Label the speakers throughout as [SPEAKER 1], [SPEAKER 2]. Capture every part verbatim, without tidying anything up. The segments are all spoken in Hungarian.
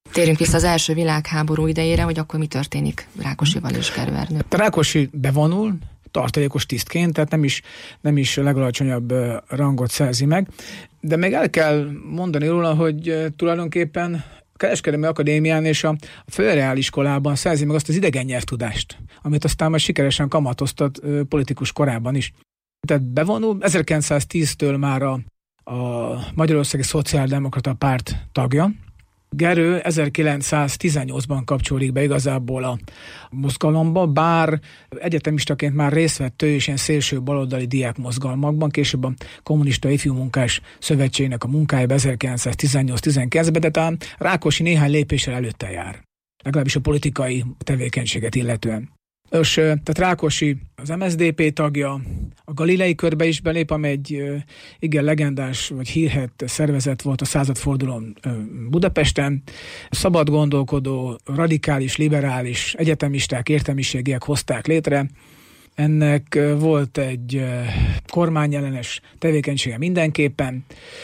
[SPEAKER 1] Térjünk vissza az első világháború idejére, hogy akkor mi történik Rákosival és Gerő Ernő.
[SPEAKER 2] Rákosi bevonul, tartalékos tisztként, tehát nem is, nem is legalacsonyabb rangot szerzi meg, de még el kell mondani róla, hogy tulajdonképpen a Kereskedelmi Akadémián és a főreáliskolában szerzi meg azt az idegen nyelvtudást, amit aztán majd sikeresen kamatoztat politikus korában is. Tehát bevonul, ezerkilencszáztíztől már a, a Magyarországi Szociáldemokrata Párt tagja. Gerő ezerkilencszáztizennyolcban kapcsolódik be igazából a mozgalomba, bár egyetemistaként már részt vett ő is ilyen szélső baloldali diákmozgalmakban, később a Kommunista Ifjúmunkás Szövetségnek a munkájában ezerkilencszáztizennyolc-tizenkilencben, de talán Rákosi néhány lépéssel előtte jár, legalábbis a politikai tevékenységet illetően. És tehát Rákosi az em es zé pé tagja, a Galilei körbe is belép, amely egy igen legendás vagy hírhedt szervezet volt a századfordulón Budapesten. Szabad gondolkodó, radikális, liberális egyetemisták, értelmiségiek hozták létre. Ennek volt egy kormányellenes tevékenysége mindenképpen,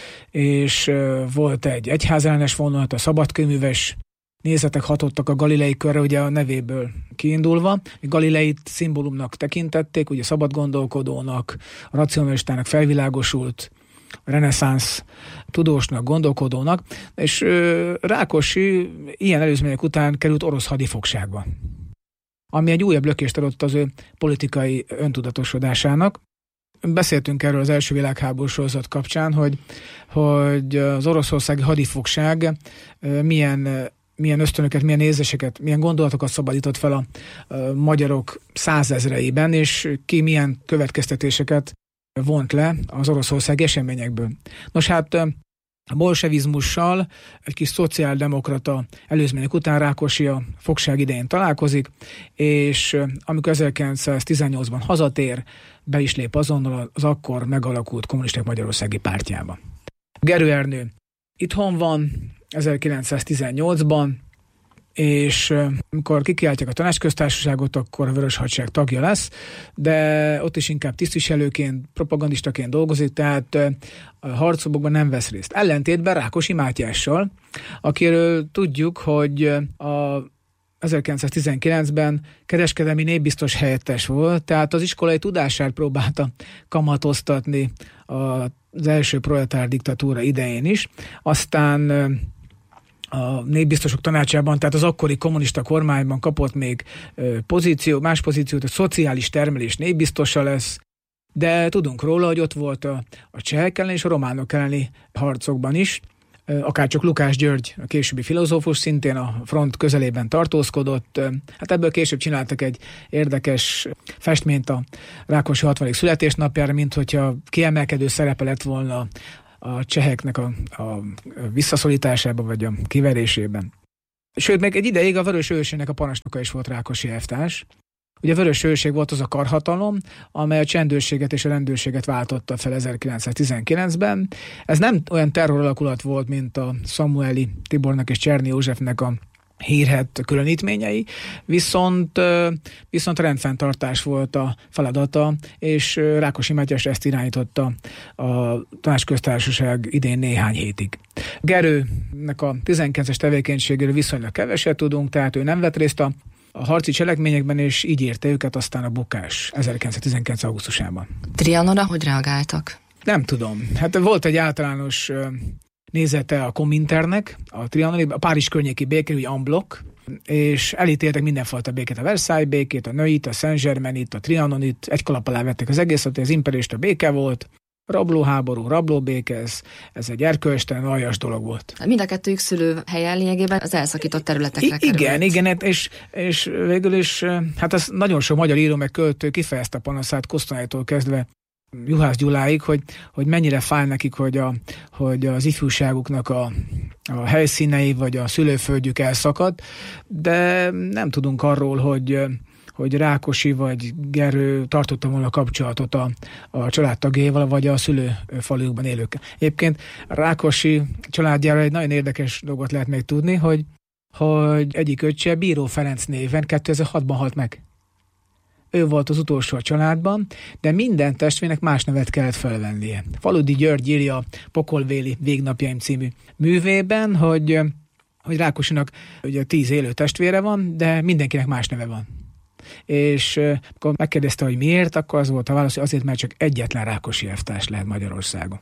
[SPEAKER 2] és volt egy egyházellenes vonulat, a szabadkőműves nézetek hatottak a Galilei körre, ugye a nevéből kiindulva. Galileit szimbólumnak tekintették, ugye szabad gondolkodónak, a racionalistának, felvilágosult, reneszánsz tudósnak, gondolkodónak, és ö, Rákosi ilyen előzmények után került orosz hadifogságba, ami egy újabb lökést adott az ő politikai öntudatosodásának. Beszéltünk erről az első világháború sorozat kapcsán, hogy, hogy az oroszországi hadifogság milyen milyen ösztönöket, milyen érzéseket, milyen gondolatokat szabadított fel a, a magyarok százezreiben, és ki milyen következtetéseket vont le az oroszországi eseményekből. Nos hát a bolsevizmussal egy kis szociáldemokrata előzmények után Rákosi a fogság idején találkozik, és amikor ezerkilencszáztizennyolcban hazatér, be is lép azonnal az akkor megalakult Kommunisták Magyarországi Pártjába. Gerő Ernő itthon van ezerkilencszáztizennyolcban, és amikor kikiáltják a Tanácsköztársaságot, akkor a Vörös Hadsereg tagja lesz, de ott is inkább tisztviselőként, propagandistaként dolgozik, tehát a harcokban nem vesz részt. Ellentétben Rákosi Mátyással, akiről tudjuk, hogy a ezerkilencszáztizenkilencben kereskedelmi népbiztos helyettes volt, tehát az iskolai tudását próbálta kamatoztatni az első proletár diktatúra idején is. Aztán a népbiztosok tanácsában, tehát az akkori kommunista kormányban kapott még pozíció, más pozíciót, a szociális termelés népbiztosa lesz, de tudunk róla, hogy ott volt a, a csehek ellen és a románok elleni harcokban is, akárcsak Lukács György, a későbbi filozófus, szintén a front közelében tartózkodott. Hát ebből később csináltak egy érdekes festményt a Rákosi hatvadik születésnapjára, mint hogyha kiemelkedő szerepe lett volna a cseheknek a, a visszaszorításában, vagy a kiverésében. Sőt, még egy ideig a Vörös Őrségnek a parancsnoka is volt Rákosi elvtárs. Ugye a Vörös Őrség volt az a karhatalom, amely a csendőrséget és a rendőrséget váltotta fel ezerkilencszáztizenkilencben. Ez nem olyan terroralakulat volt, mint a Samueli Tibornak és Cserny Józsefnek a hírhedt különítményei, viszont, viszont rendfenntartás volt a feladata, és Rákosi Mátyás ezt irányította a Tanácsköztársaság idén néhány hétig. Gerőnek a tizenkilences tevékenységéről viszonylag keveset tudunk, tehát ő nem vett részt a a harci cselekményekben, és így érte őket aztán a bukás ezerkilencszáztizenkilenc. augusztusában.
[SPEAKER 1] Trianonra hogy reagáltak?
[SPEAKER 2] Nem tudom. Hát volt egy általános nézete a Kominternek, a Trianoni, a Párizs környéki béke, ugye en bloc, és elítéltek mindenfajta békét, a Versailles békét, a Neuillyt, a Saint-Germainit, a Trianonit, egy kalap alá vettek az egészet, az imperialista béke volt, rablóháború, rablóbéke, ez, ez egy erkölcstelen, aljas dolog volt.
[SPEAKER 1] Mind a kettőjük szülőhelyen lényegében az elszakított területekre
[SPEAKER 2] I- igen,
[SPEAKER 1] került.
[SPEAKER 2] Igen, és, és végül is, hát ez nagyon sok magyar író meg költő kifejezte a panaszát Kosztolánytól kezdve Juhász Gyuláig, hogy, hogy mennyire fáj nekik, hogy, a, hogy az ifjúságuknak a, a helyszínei vagy a szülőföldjük elszakadt, de nem tudunk arról, hogy hogy Rákosi vagy Gerő tartotta volna kapcsolatot a, a családtagjaival, vagy a szülőfalujukban élőkkel. Egyébként Rákosi családjára egy nagyon érdekes dolgot lehet még tudni, hogy, hogy egyik öccse Bíró Ferenc néven kétezer-hatban halt meg. Ő volt az utolsó a családban, de minden testvérnek más nevet kellett felvennie. Faludi György írja a Pokolvéli Végnapjaim című művében, hogy hogy Rákosinak ugye tíz élő testvére van, de mindenkinek más neve van. És akkor megkérdezte, hogy miért, akkor az volt a válasz, hogy azért, mert csak egyetlen Rákosi elvtárs lehet Magyarországon.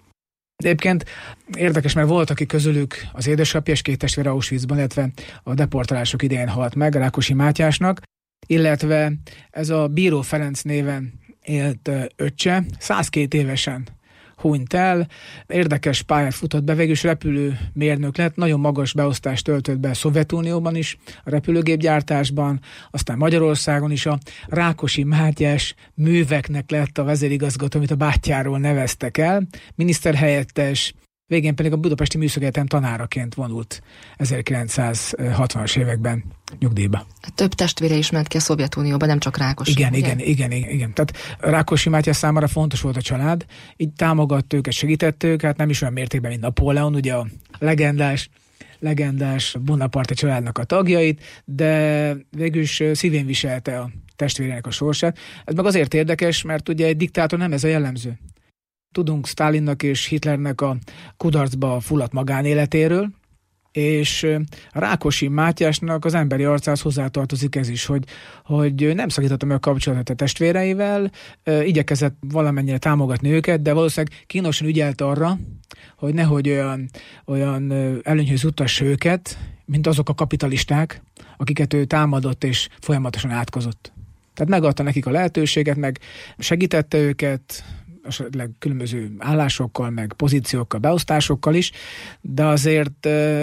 [SPEAKER 2] De egyébként érdekes, mert volt, aki közülük az édesapja és két testvére Auschwitzban, illetve a deportálások idején halt meg Rákosi Mátyásnak, illetve ez a Bíró Ferenc néven élt öccse, százkét évesen hunyt el, érdekes pályát futott be, végül is repülőmérnök lett, nagyon magas beosztást töltött be a Szovjetunióban is, a repülőgépgyártásban, aztán Magyarországon is a Rákosi Mátyás műveknek lett a vezérigazgató, amit a bátyjáról neveztek el, miniszterhelyettes, végén pedig a Budapesti Műszakegyetem tanáraként vonult ezerkilencszázhatvanas években nyugdíjba.
[SPEAKER 1] Több testvére is ment ki a Szovjetunióba, nem csak Rákosi.
[SPEAKER 2] Igen, igen, igen, igen, igen. Tehát Rákosi Mátyás számára fontos volt a család, így támogatta őket, segített őket, hát nem is olyan mértékben, mint Napóleon, ugye a legendás, legendás Bonaparte családnak a tagjait, de végül is szívén viselte a testvérének a sorsát. Ez meg azért érdekes, mert ugye egy diktátor nem ez a jellemző. Tudunk Sztálinnak és Hitlernek a kudarcba fulladt magánéletéről, és Rákosi Mátyásnak az emberi arcához hozzátartozik ez is, hogy, hogy nem szakította meg a kapcsolatot a testvéreivel, igyekezett valamennyire támogatni őket, de valószínűleg kínosan ügyelt arra, hogy nehogy olyan, olyan előnyhöz jutassa őket, mint azok a kapitalisták, akiket ő támadott és folyamatosan átkozott. Tehát megadta nekik a lehetőséget, meg segítette őket, esetleg különböző állásokkal, meg pozíciókkal, beosztásokkal is, de azért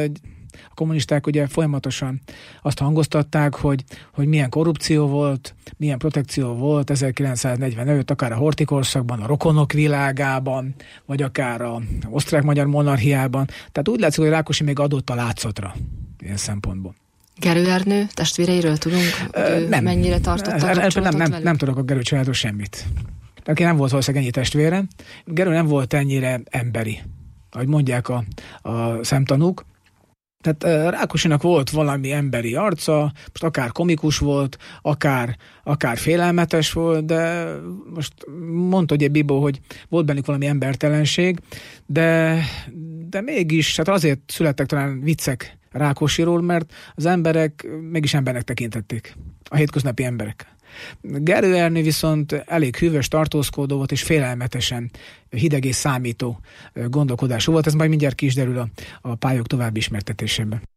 [SPEAKER 2] a kommunisták ugye folyamatosan azt hangoztatták, hogy, hogy milyen korrupció volt, milyen protekció volt ezerkilencszáznegyvenöt, akár a Horthy-korszakban, a rokonok világában, vagy akár a osztrák-magyar monarchiában. Tehát úgy látszik, hogy Rákosi még adott a látszatra ilyen szempontból.
[SPEAKER 1] Gerő Ernő testvéreiről tudunk, hogy nem, mennyire tartotta a kapcsolatot
[SPEAKER 2] nem, nem,
[SPEAKER 1] velük?
[SPEAKER 2] nem tudok a Gerő családról semmit. Neki nem volt valószínűleg ennyi testvére. Gerő nem volt ennyire emberi, ahogy mondják a, a szemtanúk. Tehát Rákosinak volt valami emberi arca, most akár komikus volt, akár, akár félelmetes volt, de most mondta ugye Bibó, hogy volt bennük valami embertelenség, de, de mégis, hát azért születtek talán viccek Rákosiról, mert az emberek mégis embernek tekintették, a hétköznapi emberek. Gerő Ernő viszont elég hűvös, tartózkodó volt, és félelmetesen hideg és számító gondolkodású volt. Ez majd mindjárt ki is derül a, a pályok további ismertetésében.